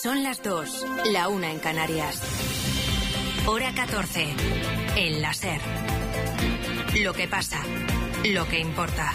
Son las 2, la 1 en Canarias. Hora 14, en la SER. Lo que pasa, lo que importa.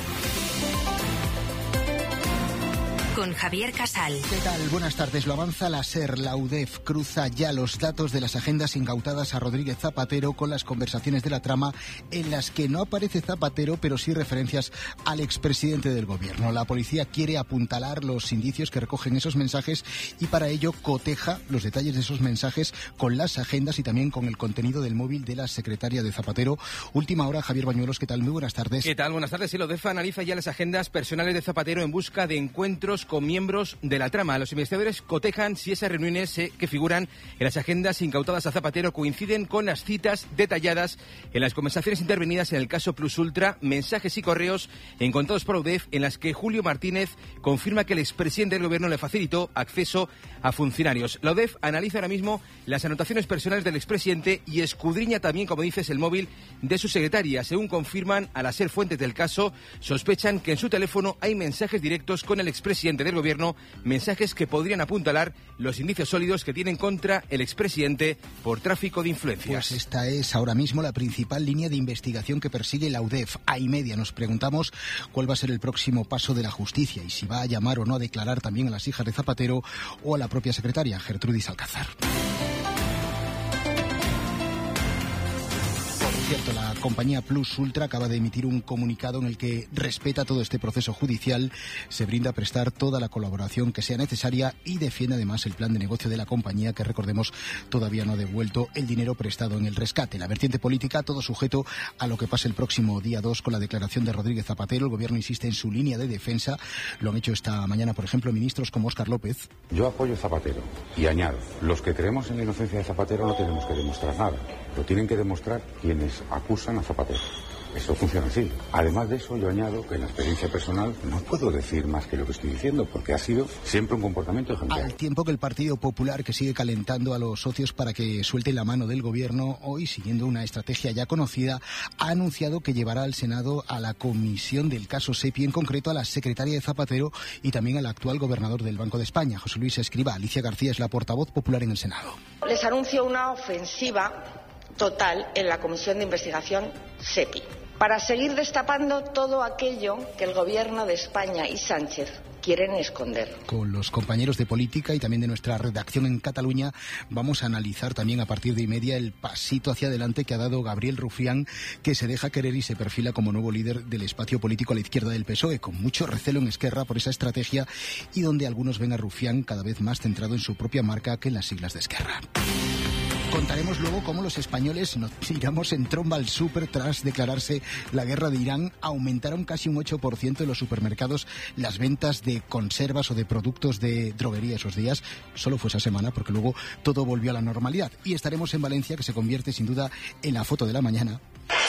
Con Javier Casal. ¿Qué tal? Buenas tardes. Lo avanza la SER. La UDEF cruza ya los datos de las agendas incautadas a Rodríguez Zapatero con las conversaciones de la trama en las que no aparece Zapatero, pero sí referencias al expresidente del gobierno. La policía quiere apuntalar los indicios que recogen esos mensajes y para ello coteja los detalles de esos mensajes con las agendas y también con el contenido del móvil de la secretaria de Zapatero. Última hora, Javier Bañuelos. ¿Qué tal? Muy buenas tardes. ¿Qué tal? Buenas tardes. La UDEF analiza ya las agendas personales de Zapatero en busca de encuentros con miembros de la trama. Los investigadores cotejan si esas reuniones que figuran en las agendas incautadas a Zapatero coinciden con las citas detalladas en las conversaciones intervenidas en el caso Plus Ultra, mensajes y correos encontrados por UDEF en las que Julio Martínez confirma que el expresidente del gobierno le facilitó acceso a funcionarios. La UDEF analiza ahora mismo las anotaciones personales del expresidente y escudriña también, como dices, el móvil de su secretaria. Según confirman a las fuentes del caso, sospechan que en su teléfono hay mensajes directos con el expresidente del gobierno, mensajes que podrían apuntalar los indicios sólidos que tienen contra el expresidente por tráfico de influencias. Pues esta es ahora mismo la principal línea de investigación que persigue la UDEF. A y media nos preguntamos cuál va a ser el próximo paso de la justicia y si va a llamar o no a declarar también a las hijas de Zapatero o a la propia secretaria, Gertrudis Alcázar. Cierto, la compañía Plus Ultra acaba de emitir un comunicado en el que respeta todo este proceso judicial, se brinda a prestar toda la colaboración que sea necesaria y defiende además el plan de negocio de la compañía que, recordemos, todavía no ha devuelto el dinero prestado en el rescate. La vertiente política, todo sujeto a lo que pase el próximo día 2 con la declaración de Rodríguez Zapatero. El gobierno insiste en su línea de defensa. Lo han hecho esta mañana, por ejemplo, ministros como Óscar López. Yo apoyo a Zapatero y añado, los que creemos en la inocencia de Zapatero no tenemos que demostrar nada. Lo tienen que demostrar quienes acusan a Zapatero. Eso funciona así. Además de eso, yo añado que en la experiencia personal no puedo decir más que lo que estoy diciendo, porque ha sido siempre un comportamiento ejemplar. Al tiempo que el Partido Popular, que sigue calentando a los socios para que suelten la mano del gobierno, hoy, siguiendo una estrategia ya conocida, ha anunciado que llevará al Senado a la comisión del caso SEPI, en concreto a la secretaria de Zapatero y también al actual gobernador del Banco de España, José Luis Escrivá. Alicia García es la portavoz popular en el Senado. Les anuncio una ofensiva total en la Comisión de Investigación SEPI, para seguir destapando todo aquello que el Gobierno de España y Sánchez quieren esconder. Con los compañeros de política y también de nuestra redacción en Cataluña vamos a analizar también a partir de y media el pasito hacia adelante que ha dado Gabriel Rufián, que se deja querer y se perfila como nuevo líder del espacio político a la izquierda del PSOE, con mucho recelo en Esquerra por esa estrategia y donde algunos ven a Rufián cada vez más centrado en su propia marca que en las siglas de Esquerra. Contaremos luego cómo los españoles nos tiramos en tromba al súper tras declararse la guerra de Irán. Aumentaron casi un 8% en los supermercados las ventas de conservas o de productos de droguería esos días. Solo fue esa semana porque luego todo volvió a la normalidad. Y estaremos en Valencia, que se convierte sin duda en la foto de la mañana.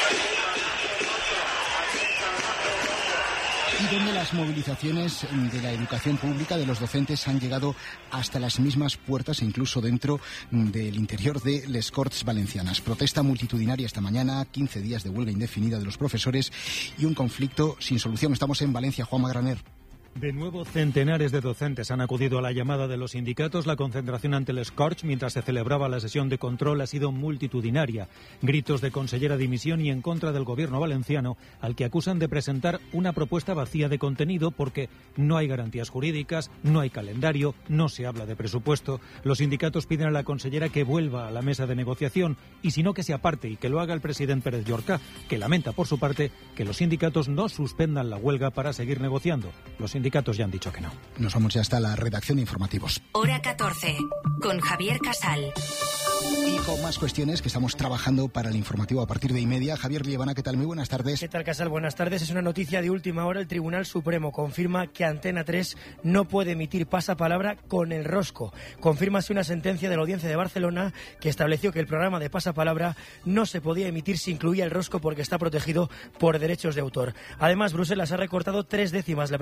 Y donde las movilizaciones de la educación pública, de los docentes, han llegado hasta las mismas puertas e incluso dentro del interior de les Corts Valencianas. Protesta multitudinaria esta mañana, 15 días de huelga indefinida de los profesores y un conflicto sin solución. Estamos en Valencia, Juanma Graner. De nuevo, centenares de docentes han acudido a la llamada de los sindicatos. La concentración ante el Scorch, mientras se celebraba la sesión de control, ha sido multitudinaria. Gritos de consellera dimisión y en contra del gobierno valenciano, al que acusan de presentar una propuesta vacía de contenido porque no hay garantías jurídicas, no hay calendario, no se habla de presupuesto. Los sindicatos piden a la consellera que vuelva a la mesa de negociación y si no, que se aparte y que lo haga el presidente Pérez Llorca, que lamenta por su parte que los sindicatos no suspendan la huelga para seguir negociando. Los sindicatos ya han dicho que no. Nos vamos ya hasta la redacción de informativos. Hora 14, con Javier Casal. Y con más cuestiones que estamos trabajando para el informativo a partir de y media. Javier Liebana, ¿qué tal? Muy buenas tardes. ¿Qué tal, Casal? Buenas tardes. Es una noticia de última hora. El Tribunal Supremo confirma que Antena 3 no puede emitir pasapalabra con el rosco. Confirma así una sentencia de la Audiencia de Barcelona que estableció que el programa de pasapalabra no se podía emitir si incluía el rosco porque está protegido por derechos de autor. Además, Bruselas ha recortado 3 décimas la previsión de crecimiento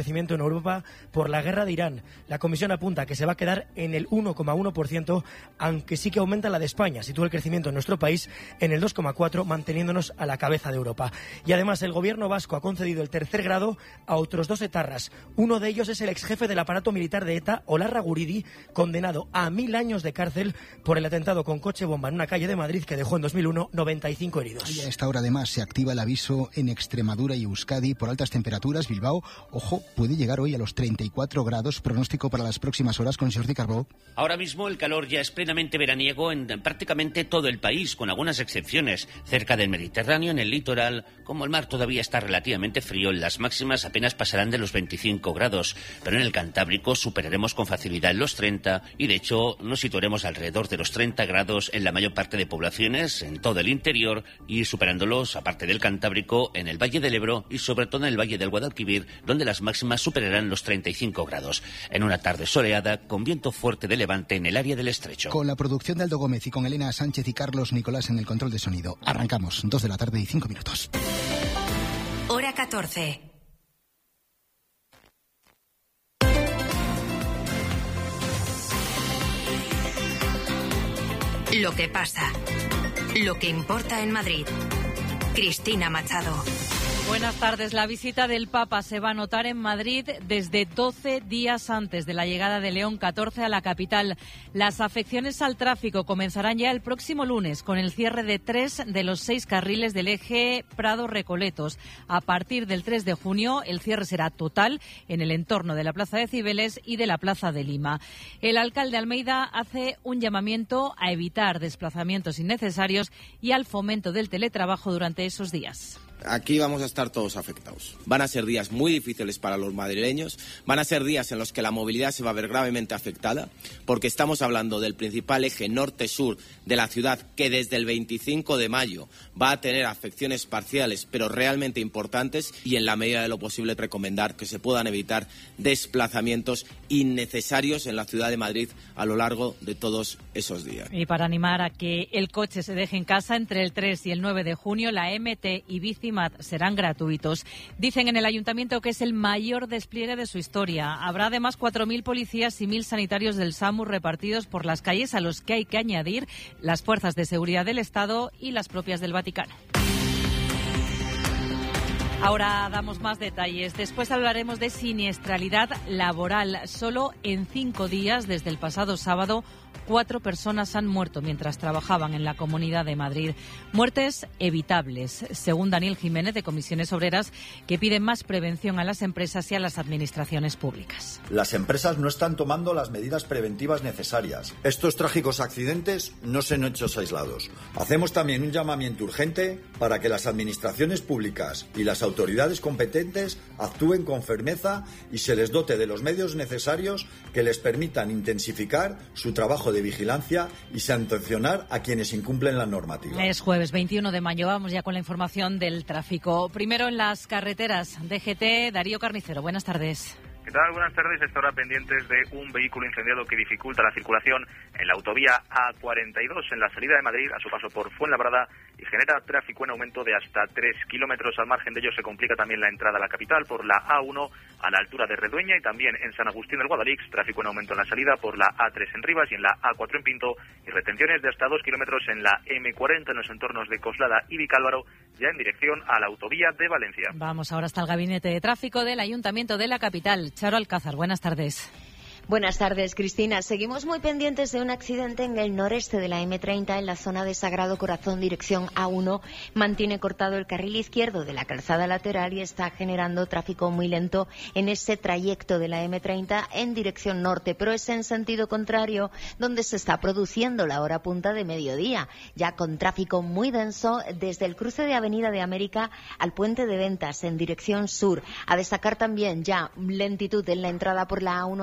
crecimiento en Europa por la guerra de Irán. La Comisión apunta a que se va a quedar en el 1,1%, aunque sí que aumenta la de España. Sitúa el crecimiento en nuestro país en el 2,4%, manteniéndonos a la cabeza de Europa. Y además el gobierno vasco ha concedido el tercer grado a otros 2 etarras. Uno de ellos es el exjefe del aparato militar de ETA, Olarra Guridi, condenado a 1000 años de cárcel por el atentado con coche bomba en una calle de Madrid que dejó en 2001 95 heridos. Y a esta hora además se activa el aviso en Extremadura y Euskadi por altas temperaturas. Bilbao, ojo, puede llegar hoy a los 34 grados. Pronóstico para las próximas horas con Jordi Carbó. Ahora mismo el calor ya es plenamente veraniego en prácticamente todo el país, con algunas excepciones. Cerca del Mediterráneo, en el litoral, como el mar todavía está relativamente frío, las máximas apenas pasarán de los 25 grados. Pero en el Cantábrico superaremos con facilidad los 30 y de hecho nos situaremos alrededor de los 30 grados en la mayor parte de poblaciones, en todo el interior, y superándolos, aparte del Cantábrico, en el Valle del Ebro y sobre todo en el Valle del Guadalquivir, donde las máximas superarán los 35 grados. En una tarde soleada, con viento fuerte de levante en el área del Estrecho. Con la producción de Aldo Gómez y con Elena Sánchez y Carlos Nicolás en el control de sonido. Arrancamos, 2 de la tarde y 5 minutos. Hora 14. Lo que pasa. Lo que importa en Madrid. Cristina Machado. Buenas tardes. La visita del Papa se va a notar en Madrid desde 12 días antes de la llegada de León XIV a la capital. Las afecciones al tráfico comenzarán ya el próximo lunes con el cierre de 3 de los 6 carriles del eje Prado-Recoletos. A partir del 3 de junio el cierre será total en el entorno de la Plaza de Cibeles y de la Plaza de Lima. El alcalde Almeida hace un llamamiento a evitar desplazamientos innecesarios y al fomento del teletrabajo durante esos días. Aquí vamos a estar todos afectados. Van a ser días muy difíciles para los madrileños, van a ser días en los que la movilidad se va a ver gravemente afectada, porque estamos hablando del principal eje norte-sur de la ciudad, que desde el 25 de mayo va a tener afecciones parciales, pero realmente importantes, y en la medida de lo posible recomendar que se puedan evitar desplazamientos innecesarios en la ciudad de Madrid a lo largo de todos esos días. Y para animar a que el coche se deje en casa, entre el 3 y el 9 de junio, la MT y Bicimat serán gratuitos. Dicen en el ayuntamiento que es el mayor despliegue de su historia. Habrá además 4.000 policías y 1.000 sanitarios del SAMU repartidos por las calles, a los que hay que añadir las fuerzas de seguridad del Estado y las propias del Vaticano. Ahora damos más detalles. Después hablaremos de siniestralidad laboral. Solo en 5 días, desde el pasado sábado, 4 personas han muerto mientras trabajaban en la Comunidad de Madrid. Muertes evitables, según Daniel Jiménez, de Comisiones Obreras, que piden más prevención a las empresas y a las administraciones públicas. Las empresas no están tomando las medidas preventivas necesarias. Estos trágicos accidentes no son hechos aislados. Hacemos también un llamamiento urgente para que las administraciones públicas y las autoridades competentes actúen con firmeza y se les dote de los medios necesarios que les permitan intensificar su trabajo de vigilancia y sancionar a quienes incumplen la normativa. Es jueves 21 de mayo. Vamos ya con la información del tráfico. Primero en las carreteras. DGT, Darío Carnicero. Buenas tardes. ¿Qué tal? Buenas tardes. Esta hora pendientes de un vehículo incendiado que dificulta la circulación en la autovía A42 en la salida de Madrid a su paso por Fuenlabrada y genera tráfico en aumento de hasta 3 kilómetros. Al margen de ello se complica también la entrada a la capital por la A1 a la altura de Redueña y también en San Agustín del Guadalix. Tráfico en aumento en la salida por la A3 en Rivas y en la A4 en Pinto y retenciones de hasta 2 kilómetros en la M40 en los entornos de Coslada y Vicálvaro, ya en dirección a la autovía de Valencia. Vamos ahora hasta el gabinete de tráfico del Ayuntamiento de la capital. Charo Alcázar, buenas tardes. Buenas tardes, Cristina. Seguimos muy pendientes de un accidente en el noreste de la M30, en la zona de Sagrado Corazón, dirección A1. Mantiene cortado el carril izquierdo de la calzada lateral y está generando tráfico muy lento en ese trayecto de la M30 en dirección norte, pero es en sentido contrario donde se está produciendo la hora punta de mediodía, ya con tráfico muy denso desde el cruce de Avenida de América al Puente de Ventas en dirección sur. A destacar también ya lentitud en la entrada por la A1 hacia el nudo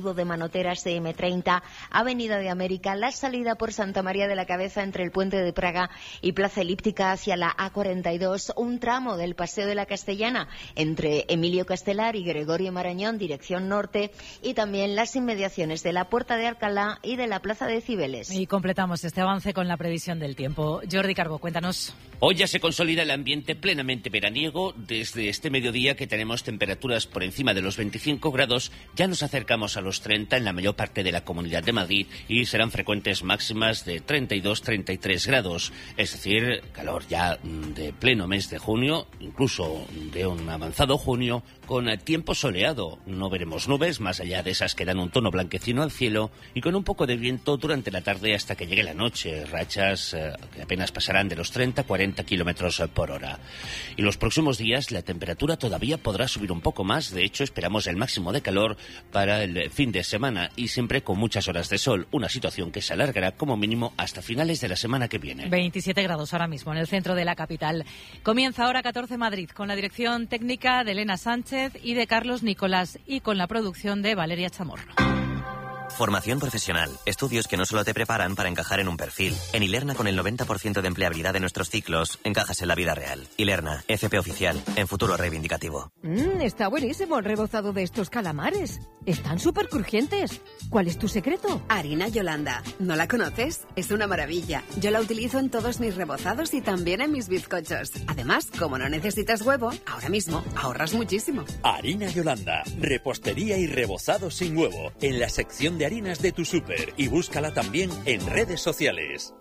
nudo de manoteras de M30, Avenida de América, la salida por Santa María de la Cabeza entre el Puente de Praga y Plaza Elíptica hacia la A42, un tramo del Paseo de la Castellana entre Emilio Castelar y Gregorio Marañón, dirección norte, y también las inmediaciones de la Puerta de Alcalá y de la Plaza de Cibeles. Y completamos este avance con la previsión del tiempo. Jordi Carbó, cuéntanos. Hoy ya se consolida el ambiente plenamente veraniego. Desde este mediodía que tenemos temperaturas por encima de los 25 grados, ya nos acercamos a los 30 en la mayor parte de la Comunidad de Madrid y serán frecuentes máximas de 32-33 grados. Es decir, calor ya de pleno mes de junio, incluso de un avanzado junio, con tiempo soleado. No veremos nubes, más allá de esas que dan un tono blanquecino al cielo, y con un poco de viento durante la tarde hasta que llegue la noche. Rachas que apenas pasarán de los 30-40 kilómetros por hora. Y los próximos días la temperatura todavía podrá subir un poco más. De hecho, esperamos el máximo de calor para el fin de semana y siempre con muchas horas de sol. Una situación que se alargará como mínimo hasta finales de la semana que viene. 27 grados ahora mismo en el centro de la capital. Comienza Hora 14 Madrid con la dirección técnica de Elena Sánchez y de Carlos Nicolás y con la producción de Valeria Chamorro. Formación profesional. Estudios que no solo te preparan para encajar en un perfil. En Ilerna, con el 90% de empleabilidad de nuestros ciclos, encajas en la vida real. Ilerna, FP oficial, en futuro reivindicativo. Está buenísimo el rebozado de estos calamares. Están súper crujientes. ¿Cuál es tu secreto? Harina Yolanda. ¿No la conoces? Es una maravilla. Yo la utilizo en todos mis rebozados y también en mis bizcochos. Además, como no necesitas huevo, ahora mismo ahorras muchísimo. Harina Yolanda. Repostería y rebozado sin huevo. En la sección de harinas de tu súper, y búscala también en redes sociales.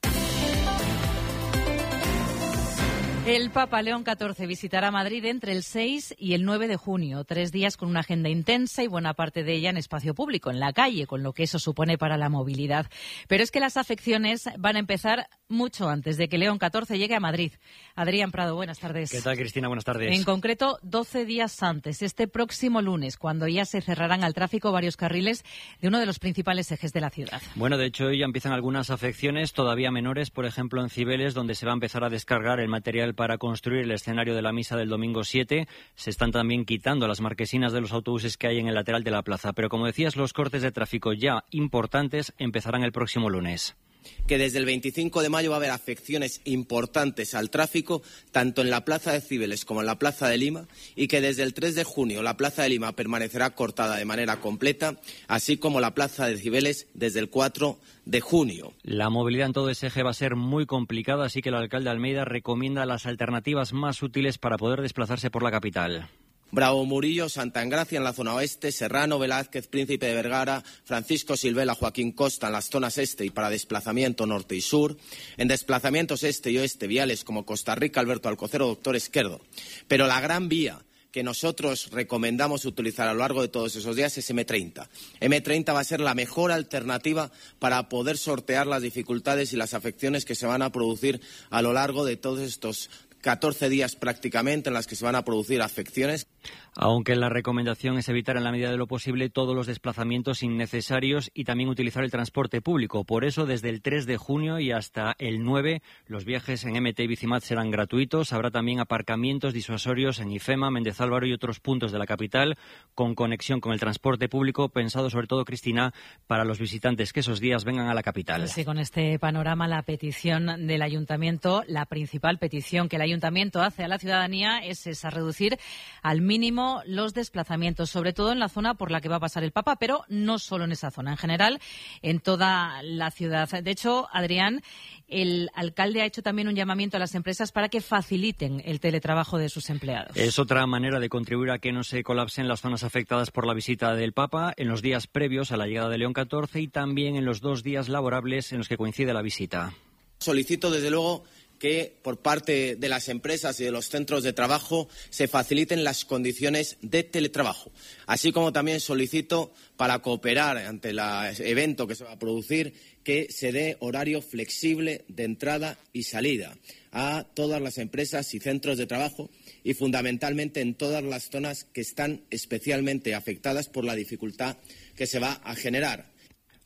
El Papa León XIV visitará Madrid entre el 6 y el 9 de junio, 3 días con una agenda intensa y buena parte de ella en espacio público, en la calle, con lo que eso supone para la movilidad. Pero es que las afecciones van a empezar mucho antes de que León XIV llegue a Madrid. Adrián Prado, buenas tardes. ¿Qué tal, Cristina? Buenas tardes. En concreto, 12 días antes, este próximo lunes, cuando ya se cerrarán al tráfico varios carriles de uno de los principales ejes de la ciudad. Bueno, de hecho, hoy ya empiezan algunas afecciones todavía menores, por ejemplo, en Cibeles, donde se va a empezar a descargar el material para construir el escenario de la misa del domingo 7. Se están también quitando las marquesinas de los autobuses que hay en el lateral de la plaza. Pero como decías, los cortes de tráfico ya importantes empezarán el próximo lunes. Que desde el 25 de mayo va a haber afecciones importantes al tráfico, tanto en la Plaza de Cibeles como en la Plaza de Lima, y que desde el 3 de junio la Plaza de Lima permanecerá cortada de manera completa, así como la Plaza de Cibeles desde el 4 de junio. La movilidad en todo ese eje va a ser muy complicada, así que el alcalde Almeida recomienda las alternativas más útiles para poder desplazarse por la capital. Bravo Murillo, Santa Engracia en la zona oeste, Serrano, Velázquez, Príncipe de Vergara, Francisco Silvela, Joaquín Costa en las zonas este y para desplazamiento norte y sur. En desplazamientos este y oeste, viales como Costa Rica, Alberto Alcocero, Doctor Esquerdo. Pero la gran vía que nosotros recomendamos utilizar a lo largo de todos esos días es M30. M30 va a ser la mejor alternativa para poder sortear las dificultades y las afecciones que se van a producir a lo largo de todos estos 14 días prácticamente en las que se van a producir afecciones. Aunque la recomendación es evitar en la medida de lo posible todos los desplazamientos innecesarios y también utilizar el transporte público. Por eso, desde el 3 de junio y hasta el 9, los viajes en MT y Bicimat serán gratuitos. Habrá también aparcamientos disuasorios en IFEMA, Méndez Álvaro y otros puntos de la capital con conexión con el transporte público, pensado sobre todo, Cristina, para los visitantes que esos días vengan a la capital. Sí, con este panorama, la petición del Ayuntamiento, la principal petición que el Ayuntamiento hace a la ciudadanía es esa, reducir al mínimo los desplazamientos, sobre todo en la zona por la que va a pasar el Papa, pero no solo en esa zona, en general, en toda la ciudad. De hecho, Adrián, el alcalde ha hecho también un llamamiento a las empresas para que faciliten el teletrabajo de sus empleados. Es otra manera de contribuir a que no se colapsen las zonas afectadas por la visita del Papa en los días previos a la llegada de León XIV y también en los 2 días laborables en los que coincide la visita. Solicito, desde luego, que por parte de las empresas y de los centros de trabajo se faciliten las condiciones de teletrabajo. Así como también solicito, para cooperar ante el evento que se va a producir, que se dé horario flexible de entrada y salida a todas las empresas y centros de trabajo y fundamentalmente en todas las zonas que están especialmente afectadas por la dificultad que se va a generar.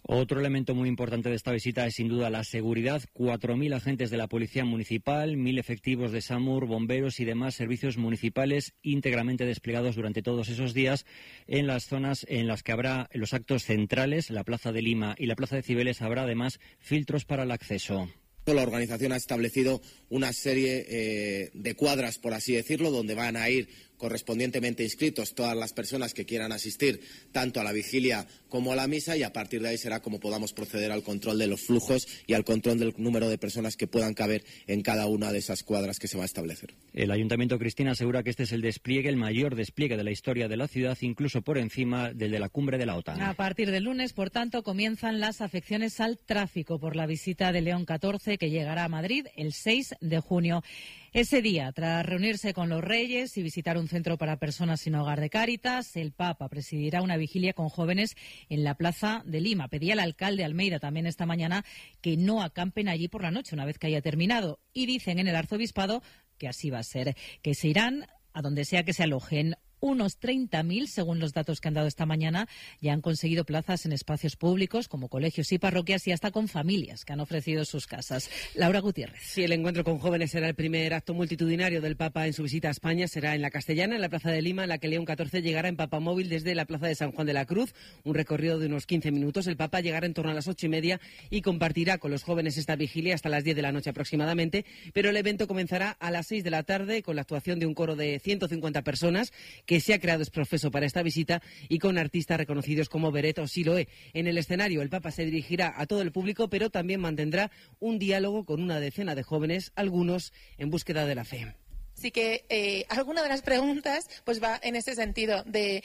Otro elemento muy importante de esta visita es sin duda la seguridad. 4.000 agentes de la Policía Municipal, 1.000 efectivos de SAMUR, bomberos y demás servicios municipales íntegramente desplegados durante todos esos días en las zonas en las que habrá los actos centrales, la Plaza de Lima y la Plaza de Cibeles. Habrá además filtros para el acceso. La organización ha establecido una serie de cuadras, por así decirlo, donde van a ir correspondientemente inscritos todas las personas que quieran asistir tanto a la vigilia como a la misa, y a partir de ahí será como podamos proceder al control de los flujos y al control del número de personas que puedan caber en cada una de esas cuadras que se va a establecer. El Ayuntamiento, Cristina, asegura que este es el mayor despliegue de la historia de la ciudad, incluso por encima del de la cumbre de la OTAN. A partir del lunes, por tanto, comienzan las afecciones al tráfico por la visita de León XIV, que llegará a Madrid el 6 de junio. Ese día, tras reunirse con los reyes y visitar un centro para personas sin hogar de Cáritas, el Papa presidirá una vigilia con jóvenes en la Plaza de Lima. Pedía al alcalde Almeida también esta mañana que no acampen allí por la noche una vez que haya terminado. Y dicen en el arzobispado que así va a ser, que se irán a donde sea que se alojen. Unos 30.000, según los datos que han dado esta mañana, ya han conseguido plazas en espacios públicos como colegios y parroquias, y hasta con familias que han ofrecido sus casas. Laura Gutiérrez. Sí, el encuentro con jóvenes será el primer acto multitudinario del Papa en su visita a España. Será en la Castellana, en la Plaza de Lima, en la que León XIV llegará en papamóvil desde la Plaza de San Juan de la Cruz. Un recorrido de unos 15 minutos. El Papa llegará en torno a las 8:30 y compartirá con los jóvenes esta vigilia hasta las 10 de la noche aproximadamente. Pero el evento comenzará a las 6 de la tarde con la actuación de un coro de 150 personas que se ha creado exprofeso para esta visita, y con artistas reconocidos como Beret o Siloé. En el escenario, el Papa se dirigirá a todo el público, pero también mantendrá un diálogo con una decena de jóvenes, algunos en búsqueda de la fe. Sí que alguna de las preguntas pues va en ese sentido de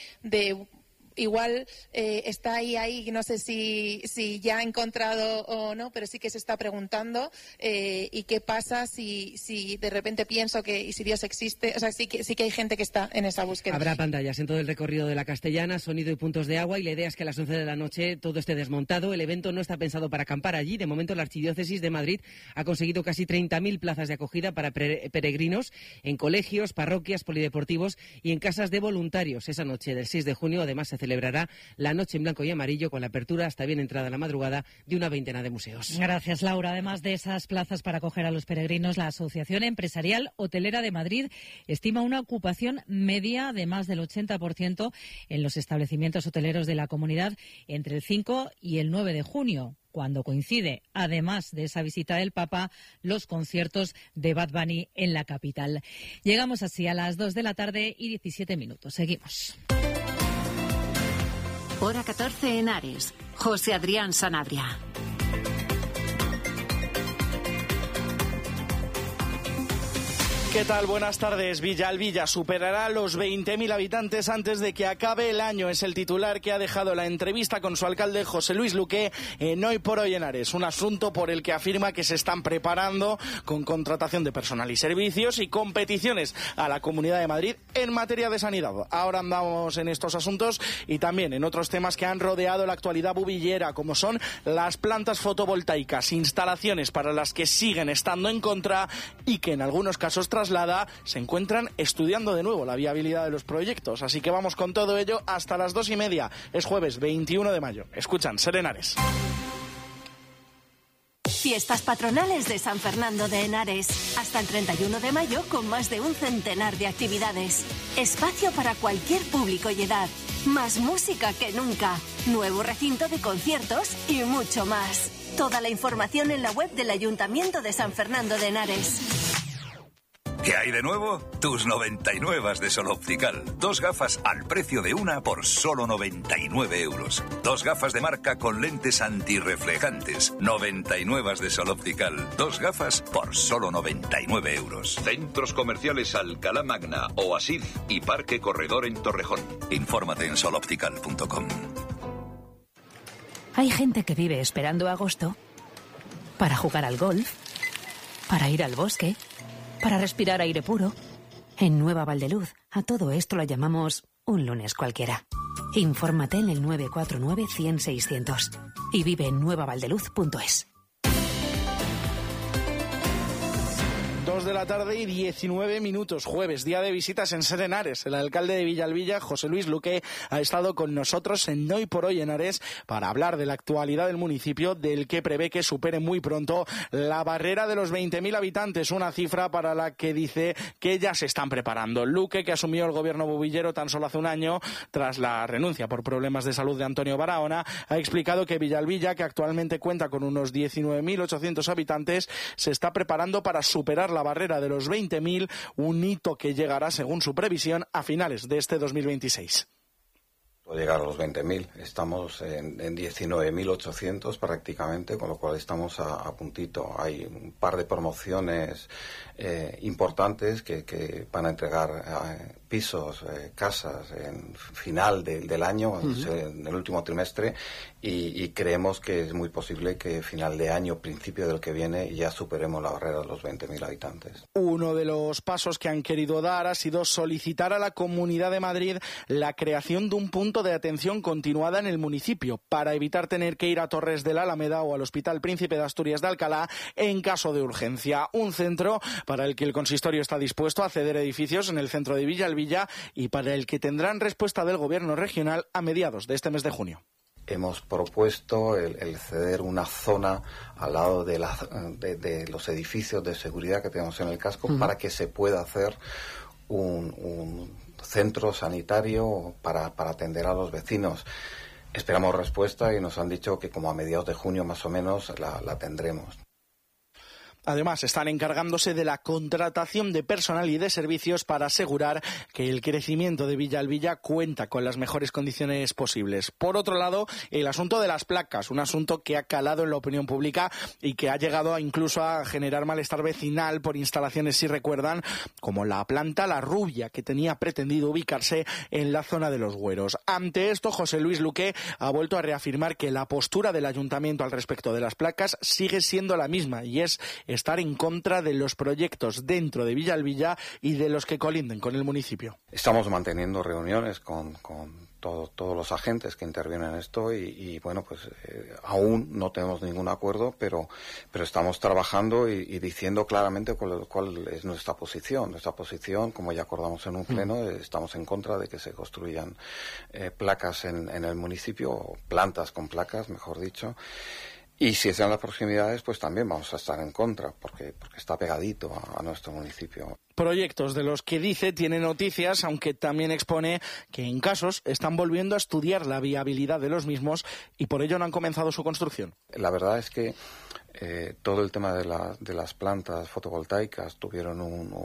igual está ahí, no sé si ya ha encontrado o no, pero sí que se está preguntando y qué pasa si de repente pienso que, y si Dios existe, o sea, sí que hay gente que está en esa búsqueda. Habrá pantallas en todo el recorrido de la Castellana, sonido y puntos de agua, y la idea es que a las 11 de la noche todo esté desmontado. El evento no está pensado para acampar allí. De momento, la Archidiócesis de Madrid ha conseguido casi 30.000 plazas de acogida para peregrinos en colegios, parroquias, polideportivos y en casas de voluntarios. Esa noche del 6 de junio, además, se celebrará la Noche en Blanco y Amarillo, con la apertura hasta bien entrada la madrugada de una veintena de museos. Gracias, Laura. Además de esas plazas para acoger a los peregrinos, la Asociación Empresarial Hotelera de Madrid estima una ocupación media de más del 80% en los establecimientos hoteleros de la comunidad entre el 5 y el 9 de junio. Cuando coincide, además de esa visita del Papa, los conciertos de Bad Bunny en la capital. Llegamos así a las 2 de la tarde y 17 minutos. Seguimos. Hora 14 en Ares. José Adrián Sanabria. ¿Qué tal? Buenas tardes. Villalbilla superará los 20.000 habitantes antes de que acabe el año. Es el titular que ha dejado la entrevista con su alcalde José Luis Luque en Hoy por Hoy en Ares. Un asunto por el que afirma que se están preparando con contratación de personal y servicios y competiciones a la Comunidad de Madrid en materia de sanidad. Ahora andamos en estos asuntos y también en otros temas que han rodeado la actualidad bubillera, como son las plantas fotovoltaicas, instalaciones para las que siguen estando en contra y que en algunos casos se encuentran estudiando de nuevo la viabilidad de los proyectos. Así que vamos con todo ello hasta las 2:30. Es jueves 21 de mayo. Escuchan Ser en Ares. Fiestas patronales de San Fernando de Henares. Hasta el 31 de mayo con más de un centenar de actividades. Espacio para cualquier público y edad. Más música que nunca. Nuevo recinto de conciertos y mucho más. Toda la información en la web del Ayuntamiento de San Fernando de Henares. ¿Qué hay de nuevo? Tus 99 de Sol Optical. 2 gafas al precio de una por solo 99 euros. 2 gafas de marca con lentes antirreflejantes. 99 de Sol Optical. 2 gafas por solo 99 euros. Centros comerciales Alcalá Magna, Oasis y Parque Corredor en Torrejón. Infórmate en soloptical.com. Hay gente que vive esperando agosto para jugar al golf, para ir al bosque, para respirar aire puro. En Nueva Valdeluz, a todo esto lo llamamos un lunes cualquiera. Infórmate en el 949 100 600 y vive en nuevavaldeluz.es. 2 de la tarde y 19 minutos, jueves, día de visitas en Ser Henares. El alcalde de Villalbilla, José Luis Luque, ha estado con nosotros en Hoy por Hoy Henares para hablar de la actualidad del municipio, del que prevé que supere muy pronto la barrera de los 20.000 habitantes, una cifra para la que dice que ya se están preparando. Luque, que asumió el gobierno bubillero tan solo hace un año, tras la renuncia por problemas de salud de Antonio Barahona, ha explicado que Villalbilla, que actualmente cuenta con unos 19.800 habitantes, se está preparando para superar la barrera de los 20.000, un hito que llegará, según su previsión, a finales de este 2026. Llegar a los 20.000. Estamos en 19.800 prácticamente, con lo cual estamos a puntito. Hay un par de promociones importantes que van a entregar pisos, casas en final del año, en el último trimestre, y creemos que es muy posible que final de año, principio del que viene, ya superemos la barrera de los 20.000 habitantes. Uno de los pasos que han querido dar ha sido solicitar a la Comunidad de Madrid la creación de un punto de atención continuada en el municipio para evitar tener que ir a Torres de la Alameda o al Hospital Príncipe de Asturias de Alcalá en caso de urgencia. Un centro para el que el consistorio está dispuesto a ceder edificios en el centro de Villalbilla y para el que tendrán respuesta del gobierno regional a mediados de este mes de junio. Hemos propuesto el ceder una zona al lado de los edificios de seguridad que tenemos en el casco para que se pueda hacer un centro sanitario para atender a los vecinos. Esperamos respuesta y nos han dicho que como a mediados de junio más o menos la tendremos. Además, están encargándose de la contratación de personal y de servicios para asegurar que el crecimiento de Villalbilla cuenta con las mejores condiciones posibles. Por otro lado, el asunto de las placas, un asunto que ha calado en la opinión pública y que ha llegado incluso a generar malestar vecinal por instalaciones, si recuerdan, como la planta La Rubia, que tenía pretendido ubicarse en la zona de Los Güeros. Ante esto, José Luis Luque ha vuelto a reafirmar que la postura del ayuntamiento al respecto de las placas sigue siendo la misma, y es estar en contra de los proyectos dentro de Villalbilla y de los que colinden con el municipio. Estamos manteniendo reuniones con todos los agentes que intervienen en esto y bueno, pues aún no tenemos ningún acuerdo, pero estamos trabajando y diciendo claramente cuál es nuestra posición. Nuestra posición, como ya acordamos en un pleno, estamos en contra de que se construyan placas en el municipio, o plantas con placas, mejor dicho. Y si están las proximidades, pues también vamos a estar en contra, porque está pegadito a nuestro municipio. Proyectos de los que dice tiene noticias, aunque también expone que en casos están volviendo a estudiar la viabilidad de los mismos y por ello no han comenzado su construcción. La verdad es que todo el tema de las plantas fotovoltaicas tuvieron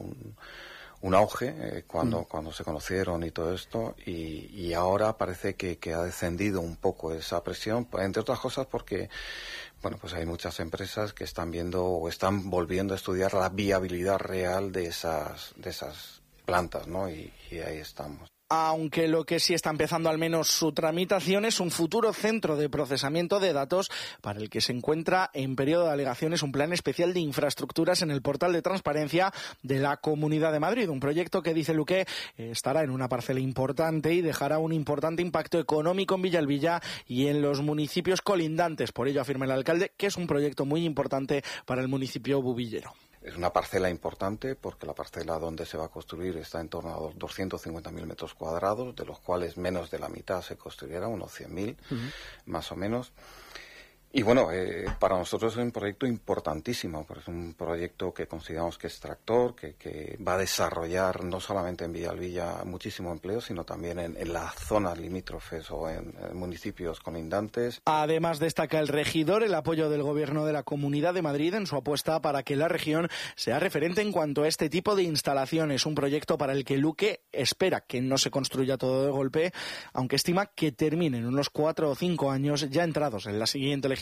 un auge cuando se conocieron y todo esto, y ahora parece que ha descendido un poco esa presión, entre otras cosas porque bueno, pues hay muchas empresas que están viendo o están volviendo a estudiar la viabilidad real de esas plantas, ¿no? Y ahí estamos. Aunque lo que sí está empezando al menos su tramitación es un futuro centro de procesamiento de datos para el que se encuentra en periodo de alegaciones un plan especial de infraestructuras en el portal de transparencia de la Comunidad de Madrid, un proyecto que, dice Luque, estará en una parcela importante y dejará un importante impacto económico en Villalbilla y en los municipios colindantes. Por ello afirma el alcalde que es un proyecto muy importante para el municipio bubillero. Es una parcela importante porque la parcela donde se va a construir está en torno a 250.000 metros cuadrados, de los cuales menos de la mitad se construirá, unos 100.000 más o menos. Y bueno, para nosotros es un proyecto importantísimo, porque es un proyecto que consideramos que es tractor, que va a desarrollar no solamente en Villalbilla muchísimo empleo, sino también en las zonas limítrofes o en municipios colindantes. Además, destaca el regidor el apoyo del Gobierno de la Comunidad de Madrid en su apuesta para que la región sea referente en cuanto a este tipo de instalaciones, un proyecto para el que Luque espera que no se construya todo de golpe, aunque estima que termine en unos 4 o 5 años ya entrados en la siguiente legislatura.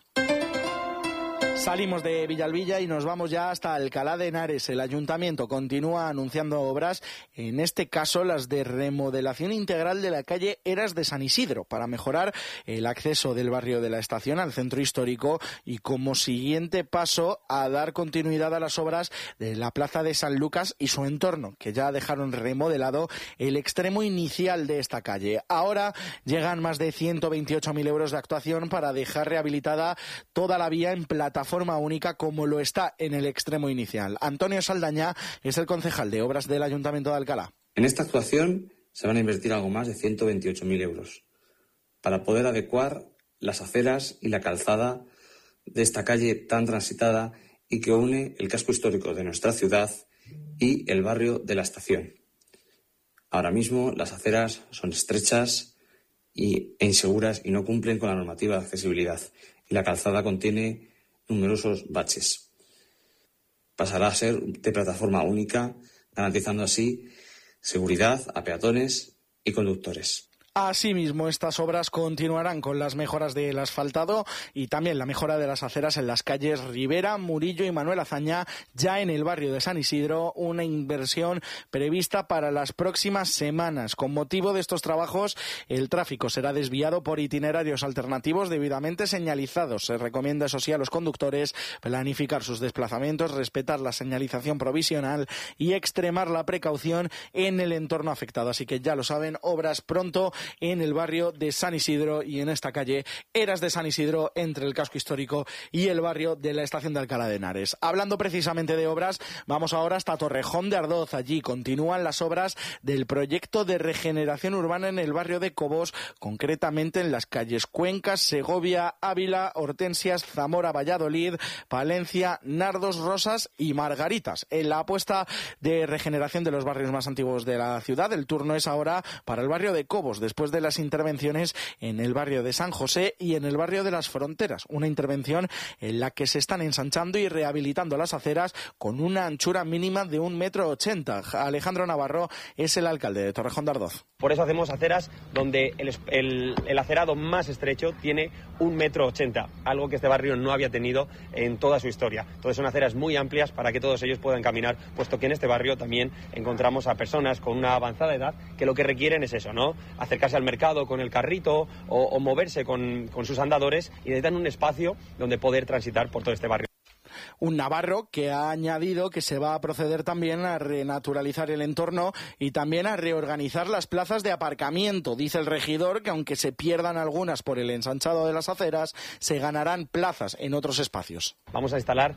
Salimos de Villalbilla y nos vamos ya hasta Alcalá de Henares. El ayuntamiento continúa anunciando obras, en este caso las de remodelación integral de la calle Eras de San Isidro, para mejorar el acceso del barrio de la Estación al centro histórico y como siguiente paso a dar continuidad a las obras de la Plaza de San Lucas y su entorno, que ya dejaron remodelado el extremo inicial de esta calle. Ahora llegan más de 128.000 euros de actuación para dejar rehabilitada toda la vía en plataforma plataforma única como lo está en el extremo inicial. Antonio Saldaña es el concejal de Obras del Ayuntamiento de Alcalá. En esta actuación se van a invertir algo más de 128.000 euros para poder adecuar las aceras y la calzada de esta calle tan transitada y que une el casco histórico de nuestra ciudad y el barrio de la Estación. Ahora mismo las aceras son estrechas e inseguras y no cumplen con la normativa de accesibilidad, y la calzada contiene numerosos baches. Pasará a ser de plataforma única, garantizando así seguridad a peatones y conductores. Asimismo, estas obras continuarán con las mejoras del asfaltado y también la mejora de las aceras en las calles Rivera, Murillo y Manuel Azaña, ya en el barrio de San Isidro, una inversión prevista para las próximas semanas. Con motivo de estos trabajos, el tráfico será desviado por itinerarios alternativos debidamente señalizados. Se recomienda, eso sí, a los conductores planificar sus desplazamientos, respetar la señalización provisional y extremar la precaución en el entorno afectado. Así que ya lo saben, obras pronto en el barrio de San Isidro y en esta calle Eras de San Isidro, entre el casco histórico y el barrio de la Estación de Alcalá de Henares. Hablando precisamente de obras, vamos ahora hasta Torrejón de Ardoz. Allí continúan las obras del proyecto de regeneración urbana en el barrio de Cobos, concretamente en las calles Cuencas, Segovia, Ávila, Hortensias, Zamora, Valladolid, Palencia, Nardos, Rosas y Margaritas. En la apuesta de regeneración de los barrios más antiguos de la ciudad, el turno es ahora para el barrio de Cobos, después de las intervenciones en el barrio de San José y en el barrio de las Fronteras. Una intervención en la que se están ensanchando y rehabilitando las aceras con una anchura mínima de 1,80 m. Alejandro Navarro es el alcalde de Torrejón de Ardoz. Por eso hacemos aceras donde el acerado más estrecho tiene 1,80 m, algo que este barrio no había tenido en toda su historia. Entonces son aceras muy amplias para que todos ellos puedan caminar, puesto que en este barrio también encontramos a personas con una avanzada edad que lo que requieren es eso, ¿no? Acercarse al mercado con el carrito o moverse con sus andadores, y necesitan un espacio donde poder transitar por todo este barrio. Un Navarro que ha añadido que se va a proceder también a renaturalizar el entorno y también a reorganizar las plazas de aparcamiento. Dice el regidor que aunque se pierdan algunas por el ensanchado de las aceras, se ganarán plazas en otros espacios. Vamos a instalar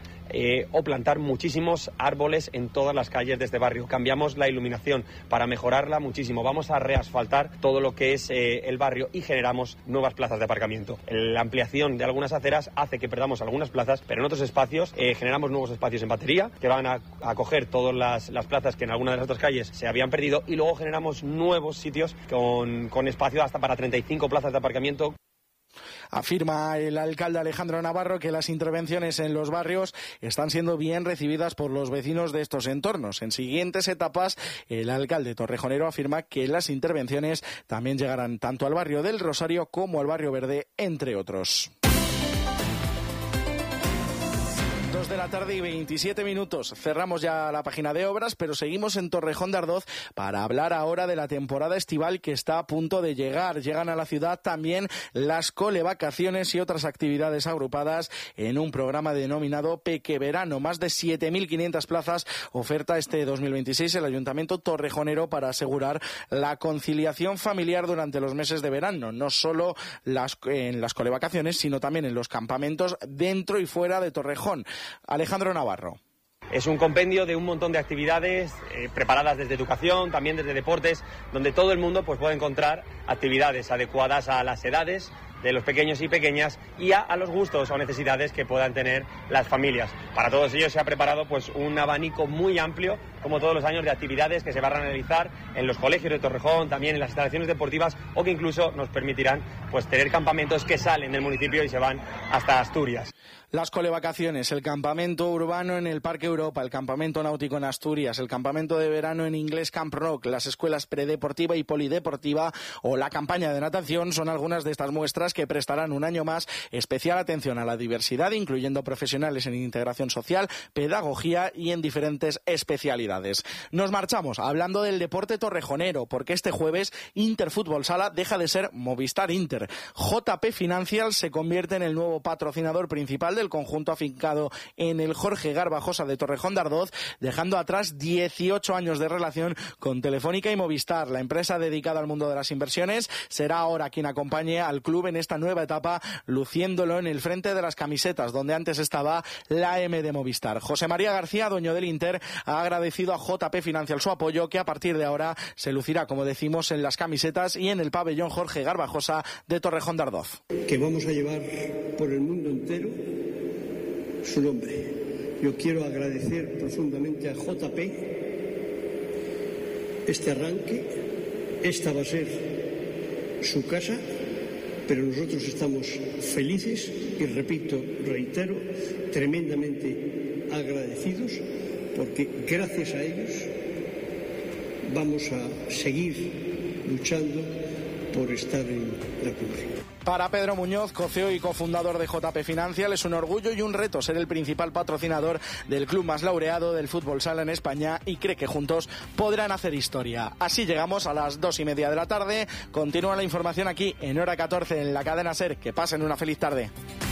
o plantar muchísimos árboles en todas las calles de este barrio. Cambiamos la iluminación para mejorarla muchísimo. Vamos a reasfaltar todo lo que es el barrio y generamos nuevas plazas de aparcamiento. La ampliación de algunas aceras hace que perdamos algunas plazas, pero en otros espacios generamos nuevos espacios en batería que van a acoger todas las plazas que en alguna de las otras calles se habían perdido, y luego generamos nuevos sitios con espacio hasta para 35 plazas de aparcamiento. Afirma el alcalde Alejandro Navarro que las intervenciones en los barrios están siendo bien recibidas por los vecinos de estos entornos. En siguientes etapas, el alcalde torrejonero afirma que las intervenciones también llegarán tanto al barrio del Rosario como al barrio Verde, entre otros. 2 de la tarde y 27 minutos. Cerramos ya la página de obras, pero seguimos en Torrejón de Ardoz para hablar ahora de la temporada estival que está a punto de llegar. Llegan a la ciudad también las colevacaciones y otras actividades agrupadas en un programa denominado Pequeverano. Más de 7.500 plazas oferta este 2026 el Ayuntamiento torrejonero para asegurar la conciliación familiar durante los meses de verano, no solo en las colevacaciones, sino también en los campamentos dentro y fuera de Torrejón. Alejandro Navarro. Es un compendio de un montón de actividades preparadas desde educación, también desde deportes, donde todo el mundo pues puede encontrar actividades adecuadas a las edades de los pequeños y pequeñas y a los gustos o necesidades que puedan tener las familias. Para todos ellos se ha preparado pues un abanico muy amplio, como todos los años, de actividades que se van a realizar en los colegios de Torrejón, también en las instalaciones deportivas, o que incluso nos permitirán pues tener campamentos que salen del municipio y se van hasta Asturias. Las colevacaciones, el campamento urbano en el Parque Europa, el campamento náutico en Asturias, el campamento de verano en Inglés Camp Rock, las escuelas predeportiva y polideportiva o la campaña de natación son algunas de estas muestras que prestarán un año más especial atención a la diversidad, incluyendo profesionales en integración social, pedagogía y en diferentes especialidades. Nos marchamos hablando del deporte torrejonero, porque este jueves Inter Fútbol Sala deja de ser Movistar Inter. JP Financial se convierte en el nuevo patrocinador principal del conjunto afincado en el Jorge Garbajosa de Torrejón de Ardoz, dejando atrás 18 años de relación con Telefónica y Movistar. La empresa dedicada al mundo de las inversiones será ahora quien acompañe al club en esta nueva etapa, luciéndolo en el frente de las camisetas, donde antes estaba la M de Movistar. José María García, dueño del Inter, ha agradecido a JP Financial su apoyo, que a partir de ahora se lucirá, como decimos, en las camisetas y en el pabellón Jorge Garbajosa de Torrejón de Ardoz. Que vamos a llevar por el mundo entero su nombre. Yo quiero agradecer profundamente a JP este arranque. Esta va a ser su casa, pero nosotros estamos felices y, reitero, tremendamente agradecidos, porque gracias a ellos vamos a seguir luchando por estar en la cumbre. Para Pedro Muñoz, co-CEO y cofundador de JP Financial, es un orgullo y un reto ser el principal patrocinador del club más laureado del fútbol sala en España, y cree que juntos podrán hacer historia. Así llegamos a las 2:30 de la tarde. Continúa la información aquí en Hora 14 en la cadena SER. Que pasen una feliz tarde.